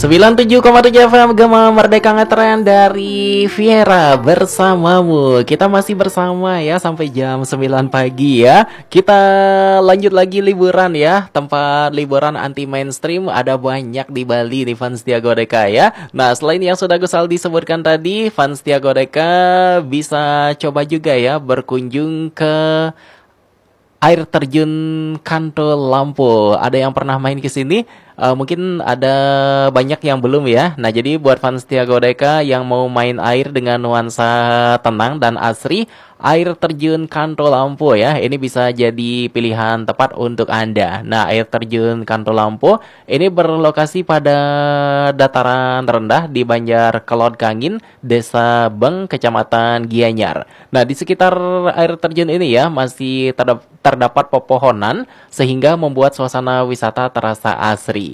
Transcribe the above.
97,7 FM Gema Merdeka Ngetren dari Viera bersamamu. Kita masih bersama ya sampai jam 9 pagi ya. Kita lanjut lagi liburan ya. Tempat liburan anti mainstream ada banyak di Bali nih Fans Tiago Deka ya. Nah, selain yang sudah Gus Aldi sebutkan tadi, Fans Tiago Deka bisa coba juga ya berkunjung ke air terjun Kanto Lampu. Ada yang pernah main ke sini? Mungkin ada banyak yang belum ya. Nah, jadi buat fans Tiago Deka yang mau main air dengan nuansa tenang dan asri, air terjun Kanto Lampu ya. Ini bisa jadi pilihan tepat untuk Anda. Nah, air terjun Kanto Lampu ini berlokasi pada dataran rendah di Banjar Kelod Kangin, Desa Beng, Kecamatan Gianyar. Nah, di sekitar air terjun ini ya masih terdapat pepohonan sehingga membuat suasana wisata terasa asri.